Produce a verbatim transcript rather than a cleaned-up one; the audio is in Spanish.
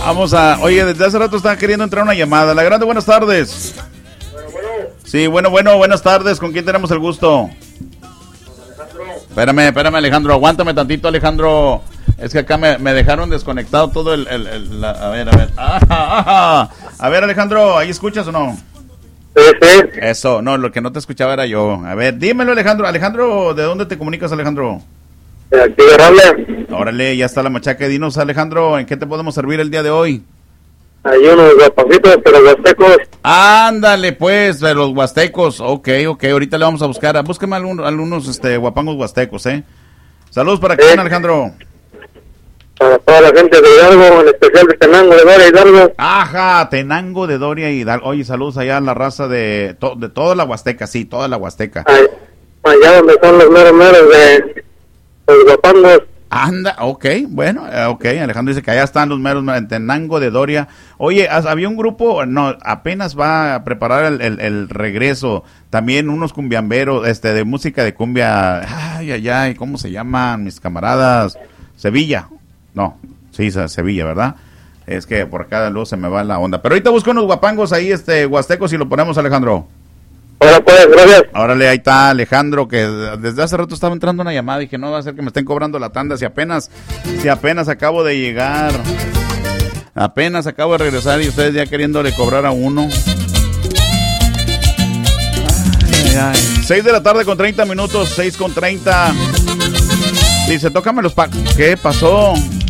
Vamos a... Oye, desde hace rato están queriendo entrar una llamada. La Grande, buenas tardes. Bueno, bueno. Sí, bueno, bueno, buenas tardes. ¿Con quién tenemos el gusto? Alejandro. Espérame, espérame, Alejandro. Aguántame tantito, Alejandro. Es que acá me, me dejaron desconectado todo el... el, el la, a ver, a ver. Ajá, ajá. A ver, Alejandro, ¿ahí escuchas o no? Sí, sí. Eso, no, lo que no te escuchaba era yo. A ver, dímelo, Alejandro. Alejandro, ¿de dónde te comunicas, Alejandro? De aquí de Rable. Órale, ya está la machaca. Dinos, Alejandro, ¿en qué te podemos servir el día de hoy? Hay unos guapacitos, pero huastecos. Ándale, pues, de los huastecos. Ok, ok, ahorita le vamos a buscar. Búsqueme algún, algunos este, guapangos huastecos, ¿eh? Saludos para quién, Alejandro. Para toda la gente de Hidalgo, en especial de Tenango, de Doria, Hidalgo. Ajá, Tenango de Doria y Hidalgo. Oye, saludos allá a la raza de, to, de toda la Huasteca, sí, toda la Huasteca. Ay, allá donde son los meros meros de los guapangos. Anda, ok, bueno, eh, ok, Alejandro dice que allá están los meros en Tenango de Doria. Oye, has- había un grupo, no, apenas va a preparar el, el, el regreso, también unos cumbiamberos, este, de música de cumbia, ay, ay, ay, ¿cómo se llaman mis camaradas? Sevilla, no, sí, Se- Sevilla, ¿verdad? Es que por acá luego se me va la onda, pero ahorita busco unos guapangos ahí, este, huastecos y lo ponemos, Alejandro. Ahora pues, gracias. Órale, ahí está Alejandro, que desde hace rato estaba entrando una llamada y dije, no va a ser que me estén cobrando la tanda, si apenas, si apenas acabo de llegar, apenas acabo de regresar y ustedes ya queriéndole cobrar a uno. Ay, ay. seis de la tarde con treinta minutos, seis con treinta. Dice, tócame los pa... ¿Qué pasó?